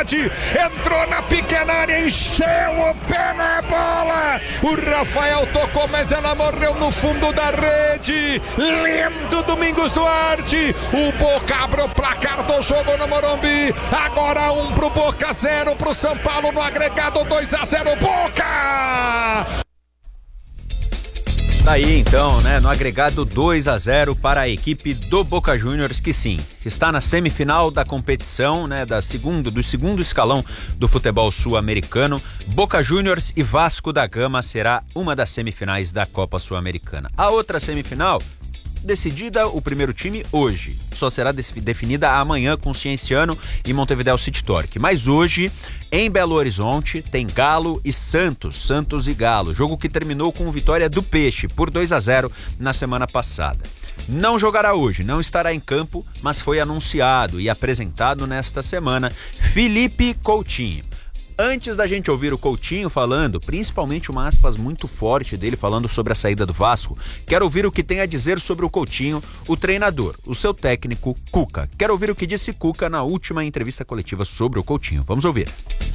velocidade, entrou na pequena área, encheu o pé na bola. O Rafael tocou, mas ela morreu no fundo da rede. Lindo Domingos Duarte. O Boca abre o placar do jogo no Morumbi. Agora 1 pro Boca, 0 pro São Paulo no agregado, 2-0 Boca. Tá aí então, né, no agregado 2-0 para a equipe do Boca Juniors, que sim, está na semifinal da competição, né, do segundo escalão do futebol sul-americano. Boca Juniors e Vasco da Gama será uma das semifinais da Copa Sul-Americana. A outra semifinal, decidida o primeiro time hoje, só será definida amanhã com Cienciano e Montevideo City Torque. Mas hoje, em Belo Horizonte, tem Galo e Santos e Galo, jogo que terminou com vitória do Peixe por 2-0 na semana passada. Não jogará hoje, não estará em campo, mas foi anunciado e apresentado nesta semana Felipe Coutinho. Antes da gente ouvir o Coutinho falando, principalmente uma aspas muito forte dele falando sobre a saída do Vasco, quero ouvir o que tem a dizer sobre o Coutinho, o treinador, o seu técnico, Cuca. Quero ouvir o que disse Cuca na última entrevista coletiva sobre o Coutinho. Vamos ouvir.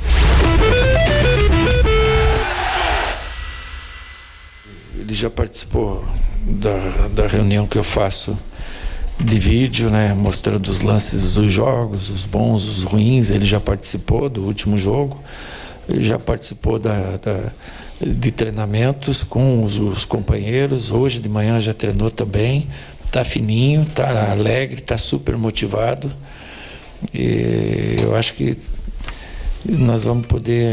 Ele já participou da reunião que eu faço de vídeo, né, mostrando os lances dos jogos, os bons, os ruins. Ele já participou do último jogo, ele já participou de treinamentos com os companheiros. Hoje de manhã já treinou também, tá fininho, tá alegre, tá super motivado, e eu acho que nós vamos poder